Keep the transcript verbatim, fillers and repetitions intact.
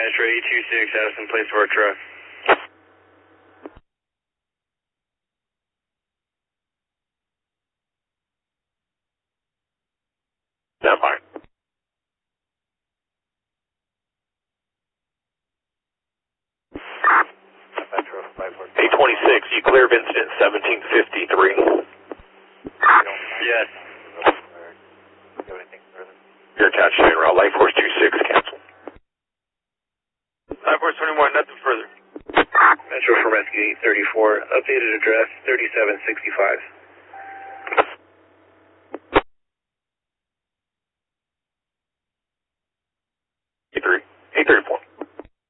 Metro eight two six, Addison, place for our truck. That's fine. eight twenty-six, you clear of incident seventeen fifty-three. Yes. You're attached to en route, Light Force two six, cancel. Light Force twenty-one, nothing further. Metro from Rescue eight thirty-four, updated address thirty-seven sixty-five.